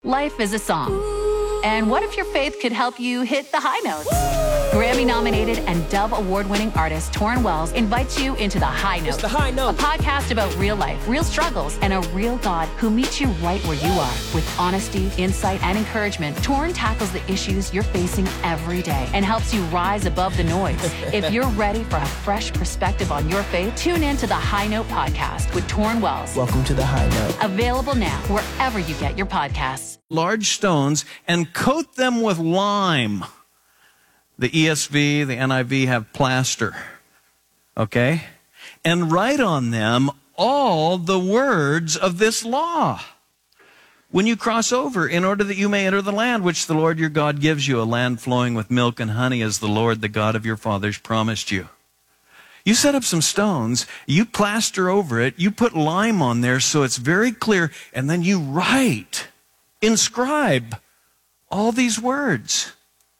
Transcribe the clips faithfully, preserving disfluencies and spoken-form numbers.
Life is a song. And what if your faith could help you hit the high notes? Grammy-nominated and Dove Award-winning artist Torrin Wells invites you into The High Note. It's The High Note. A podcast about real life, real struggles, and a real God who meets you right where you are. With honesty, insight, and encouragement, Torrin tackles the issues you're facing every day and helps you rise above the noise. If you're ready for a fresh perspective on your faith, tune in to The High Note podcast with Torrin Wells. Welcome to The High Note. Available now wherever you get your podcasts. Large stones and coat them with lime. The E S V, the N I V have plaster, okay? And write on them all the words of this law when you cross over, in order that you may enter the land which the Lord your God gives you, a land flowing with milk and honey, as the Lord, the God of your fathers, promised you. You set up some stones, you plaster over it, you put lime on there so it's very clear, and then you write, inscribe all these words.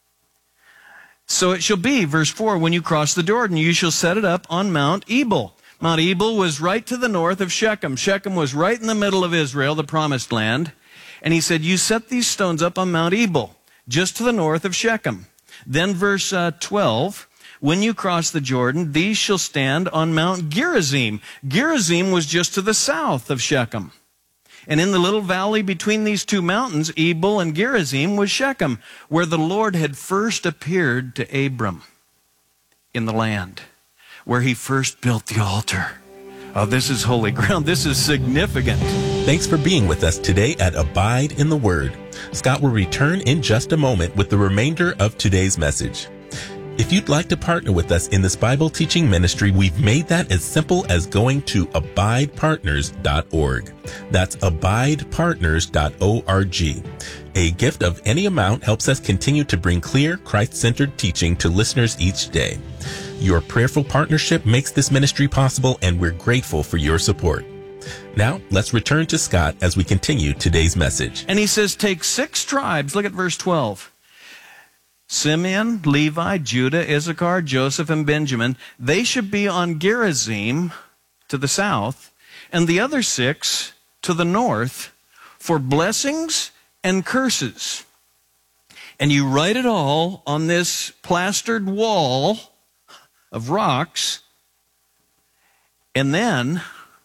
So it shall be, verse four, when you cross the Jordan, you shall set it up on Mount Ebal. Mount Ebal was right to the north of Shechem. Shechem was right in the middle of Israel, the promised land. And he said, you set these stones up on Mount Ebal, just to the north of Shechem. Then verse uh, twelve, when you cross the Jordan, these shall stand on Mount Gerizim. Gerizim was just to the south of Shechem. And in the little valley between these two mountains, Ebal and Gerizim, was Shechem, where the Lord had first appeared to Abram in the land, where he first built the altar. Oh, this is holy ground. This is significant. Thanks for being with us today at Abide in the Word. Scott will return in just a moment with the remainder of today's message. If you'd like to partner with us in this Bible teaching ministry, we've made that as simple as going to abide partners dot org. That's abide partners dot org. A gift of any amount helps us continue to bring clear, Christ-centered teaching to listeners each day. Your prayerful partnership makes this ministry possible, and we're grateful for your support. Now, let's return to Scott as we continue today's message. And he says, take six tribes. Look at verse twelve. Simeon, Levi, Judah, Issachar, Joseph, and Benjamin. They should be on Gerizim to the south, and the other six to the north, for blessings and curses. And you write it all on this plastered wall of rocks. And then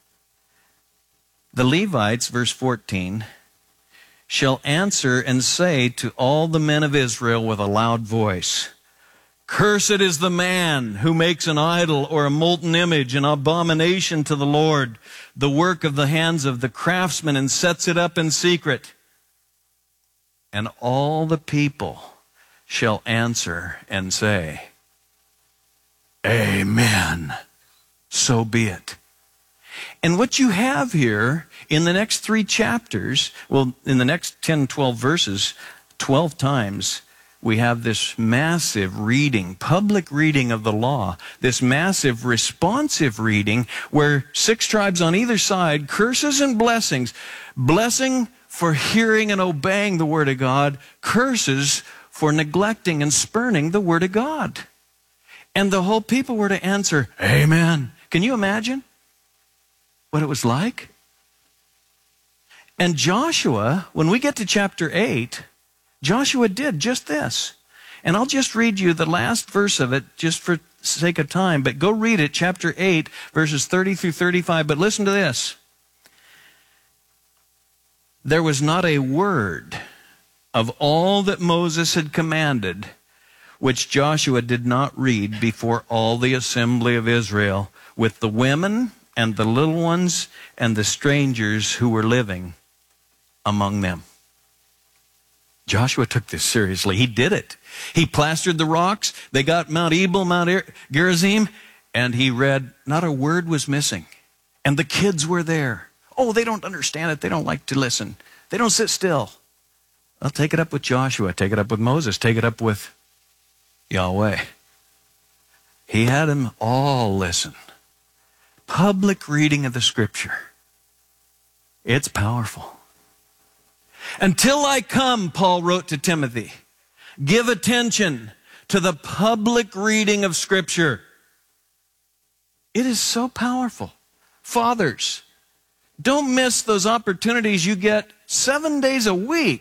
the Levites, verse fourteen, shall answer and say to all the men of Israel with a loud voice, cursed is the man who makes an idol or a molten image, an abomination to the Lord, the work of the hands of the craftsman, and sets it up in secret. And all the people shall answer and say, Amen. So be it. And what you have here in the next three chapters, well, in the next ten, twelve verses, twelve times, we have this massive reading, public reading of the law, this massive responsive reading where six tribes on either side, curses and blessings, blessing for hearing and obeying the Word of God, curses for neglecting and spurning the Word of God. And the whole people were to answer, Amen. Can you imagine what it was like? And Joshua, when we get to chapter eight, Joshua did just this. And I'll just read you the last verse of it just for sake of time, but go read it, chapter eight, verses thirty through thirty-five. But listen to this. There was not a word of all that Moses had commanded which Joshua did not read before all the assembly of Israel, with the women and the little ones and the strangers who were living among them. Joshua took this seriously. He did it. He plastered the rocks. They got Mount Ebal, Mount Gerizim, and he read, not a word was missing. And the kids were there. Oh, they don't understand it. They don't like to listen. They don't sit still. I'll take it up with Joshua. Take it up with Moses. Take it up with Yahweh. He had them all listen. Public reading of the Scripture. It's powerful. Until I come, Paul wrote to Timothy, give attention to the public reading of Scripture. It is so powerful. Fathers, don't miss those opportunities you get seven days a week